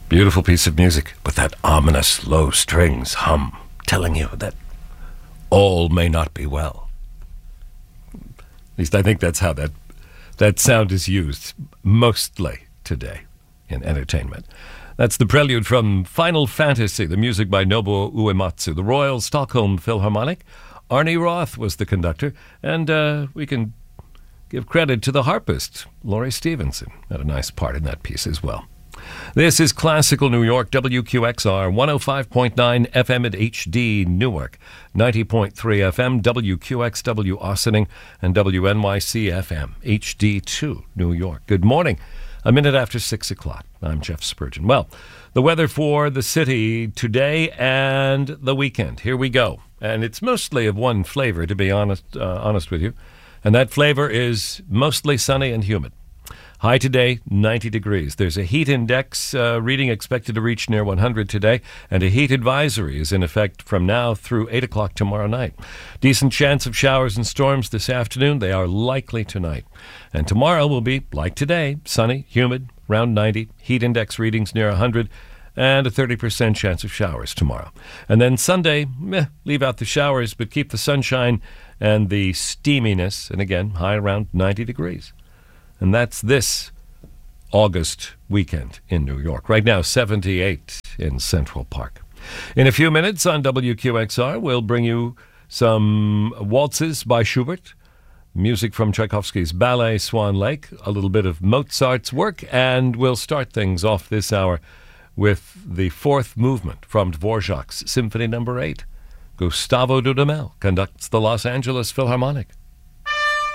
Beautiful piece of music with that ominous low strings hum, telling you that all may not be well. At least I think that's how that sound is used mostly today in entertainment. That's the prelude from Final Fantasy, the music by Nobuo Uematsu, the Royal Stockholm Philharmonic. Arnie Roth was the conductor, and we can give credit to the harpist, Laurie Stevenson. Had a nice part in that piece as well. This is Classical New York, WQXR, 105.9 FM at HD Newark, 90.3 FM, WQXW Ossining, and WNYC FM, HD2 New York. Good morning. A minute after 6 o'clock. I'm Jeff Spurgeon. Well, the weather for the city today and the weekend. Here we go. And it's mostly of one flavor, to be honest with you. And that flavor is mostly sunny and humid. High today, 90 degrees. There's a heat index reading expected to reach near 100 today, and a heat advisory is in effect from now through 8 o'clock tomorrow night. Decent chance of showers and storms this afternoon. They are likely tonight. And tomorrow will be, like today, sunny, humid, around 90, heat index readings near 100, and a 30% chance of showers tomorrow. And then Sunday, leave out the showers, but keep the sunshine and the steaminess, and again, high around 90 degrees. And that's this August weekend in New York. Right now, 78 in Central Park. In a few minutes on WQXR, we'll bring you some waltzes by Schubert, music from Tchaikovsky's ballet Swan Lake, a little bit of Mozart's work, and we'll start things off this hour with the fourth movement from Dvorak's Symphony No. 8. Gustavo Dudamel conducts the Los Angeles Philharmonic.